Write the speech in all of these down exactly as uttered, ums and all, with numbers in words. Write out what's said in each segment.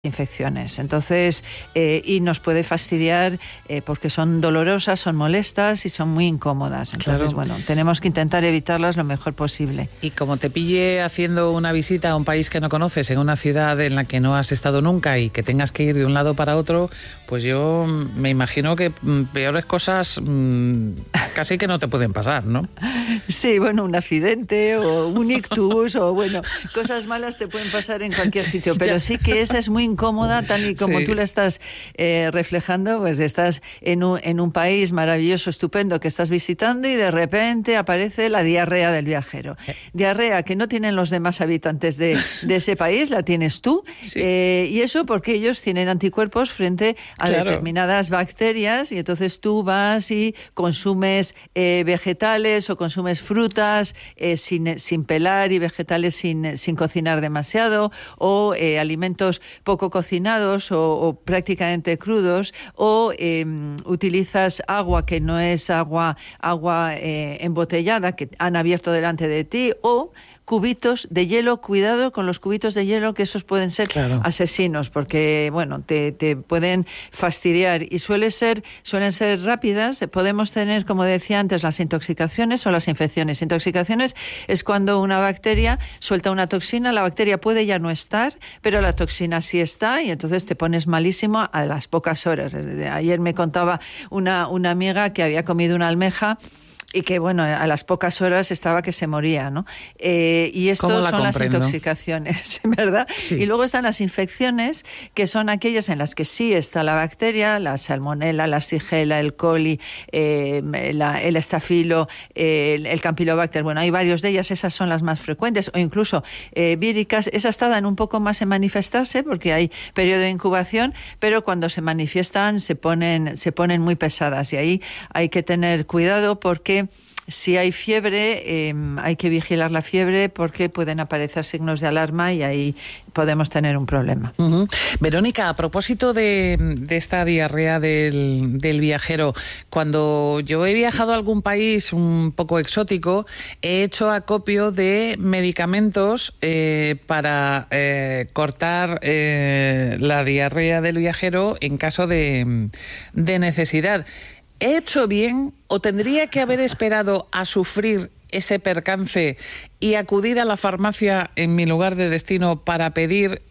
infecciones. Entonces, eh, y nos puede fastidiar eh, porque son dolorosas, son molestas y son muy incómodas. Entonces, claro. bueno, tenemos que intentar evitarlas lo mejor posible. Y como te pille haciendo una visita a un país que no conoces, en una ciudad en la que no has estado nunca y que tengas que ir de un lado para otro, pues yo me imagino que peores cosas mmm, casi que no te pueden pasar, ¿no? Sí, bueno, un accidente o un ictus o bueno, cosas malas te pueden pasar en cualquier sitio, pero sí que esa es muy incómoda, tal y como sí. tú la estás eh, reflejando, pues estás en un, en un país maravilloso, estupendo que estás visitando y de repente aparece la diarrea del viajero. Diarrea que no tienen los demás habitantes de, de ese país, la tienes tú, sí. eh, y eso porque ellos tienen anticuerpos frente a claro. determinadas bacterias y entonces tú vas y consumes eh, vegetales o consumes frutas eh, sin, sin pelar y vegetales sin, sin cocinar demasiado o eh, alimentos poco cocinados o, o prácticamente crudos o eh, utilizas agua que no es agua, agua eh, embotellada que han abierto delante de ti o cubitos de hielo, cuidado con los cubitos de hielo que esos pueden ser claro. asesinos porque, bueno, te, te pueden fastidiar y suele ser, suelen ser rápidas. Podemos tener, como decía antes, las intoxicaciones o las infecciones. Intoxicaciones es cuando una bacteria suelta una toxina, la bacteria puede ya no estar, pero la toxina sí está y entonces te pones malísimo a las pocas horas. Desde ayer me contaba una, una amiga que había comido una almeja y que, bueno, a las pocas horas estaba que se moría, ¿no? Eh, y esto son comprendo? las intoxicaciones, ¿verdad? Sí. Y luego están las infecciones, que son aquellas en las que sí está la bacteria, la salmonela, la shigella, el coli, eh, la, el estafilo, eh, el, el campylobacter. Bueno, hay varios de ellas, esas son las más frecuentes, o incluso eh, víricas. Esas tardan un poco más en manifestarse porque hay periodo de incubación, pero cuando se manifiestan se ponen, se ponen muy pesadas y ahí hay que tener cuidado porque si hay fiebre, eh, hay que vigilar la fiebre porque pueden aparecer signos de alarma y ahí podemos tener un problema. Uh-huh. Verónica, a propósito de, de esta diarrea del, del viajero, cuando yo he viajado a algún país un poco exótico, he hecho acopio de medicamentos eh, para eh, cortar eh, la diarrea del viajero en caso de, de necesidad. ¿He hecho bien o tendría que haber esperado a sufrir ese percance y acudir a la farmacia en mi lugar de destino para pedir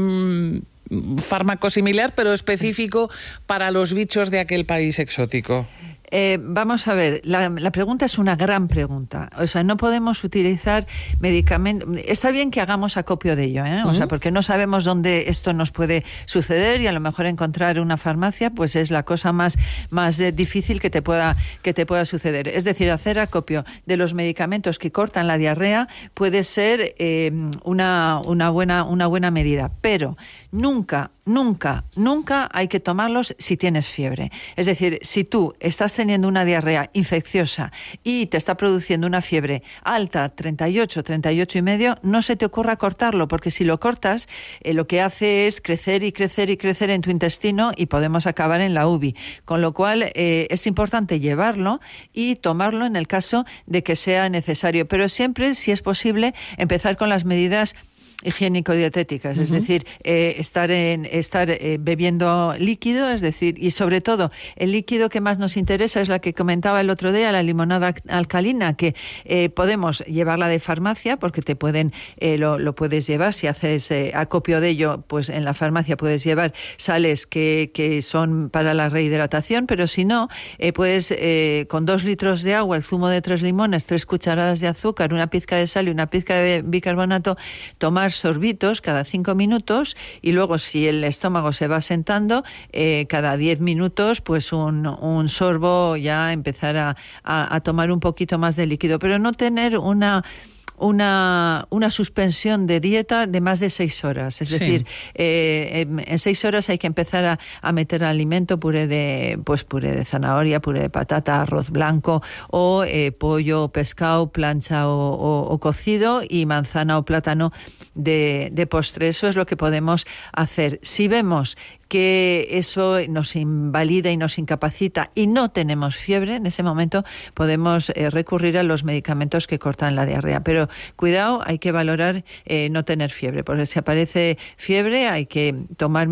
un fármaco similar pero específico para los bichos de aquel país exótico? Eh, vamos a ver, la, la pregunta es una gran pregunta. O sea, no podemos utilizar medicamentos. Está bien que hagamos acopio de ello, ¿eh? O uh-huh. sea, porque no sabemos dónde esto nos puede suceder y a lo mejor encontrar una farmacia, pues es la cosa más, más eh, difícil que te pueda, que te pueda suceder. Es decir, hacer acopio de los medicamentos que cortan la diarrea puede ser eh, una, una, buena, una buena medida, pero nunca, nunca, nunca hay que tomarlos si tienes fiebre. Es decir, si tú estás teniendo una diarrea infecciosa y te está produciendo una fiebre alta, treinta y ocho, treinta y ocho y medio, no se te ocurra cortarlo, porque si lo cortas, eh, lo que hace es crecer y crecer y crecer en tu intestino y podemos acabar en la U B I. Con lo cual, eh, es importante llevarlo y tomarlo en el caso de que sea necesario. Pero siempre, si es posible, empezar con las medidas higiénico-dietéticas, uh-huh. es decir, eh, estar en estar eh, bebiendo líquido, es decir, y sobre todo el líquido que más nos interesa es la que comentaba el otro día, la limonada alcalina, que eh, podemos llevarla de farmacia porque te pueden eh, lo, lo puedes llevar si haces eh, acopio de ello, pues en la farmacia puedes llevar sales que, que son para la rehidratación, pero si no, eh, puedes eh, con dos litros de agua, el zumo de tres limones, tres cucharadas de azúcar, una pizca de sal y una pizca de bicarbonato, tomar sorbitos cada cinco minutos y luego si el estómago se va sentando eh, cada diez minutos pues un, un sorbo, ya empezar a, a, a tomar un poquito más de líquido, pero no tener una Una, una suspensión de dieta de más de seis horas. Es sí. decir, eh, en, en seis horas hay que empezar a, a meter alimento, puré de, pues puré de zanahoria, puré de patata, arroz blanco o eh, pollo, pescado, plancha o, o, o cocido y manzana o plátano de, de postre. Eso es lo que podemos hacer. Si vemos que eso nos invalida y nos incapacita y no tenemos fiebre, en ese momento podemos eh, recurrir a los medicamentos que cortan la diarrea. Pero cuidado, hay que valorar eh, no tener fiebre, porque si aparece fiebre hay que tomar